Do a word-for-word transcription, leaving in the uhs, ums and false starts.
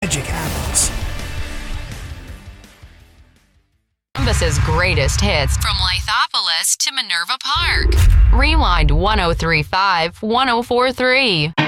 magic happens. Columbus's greatest hits from Lithopolis to Minerva Park. Rewind one oh three point five, one oh four point three.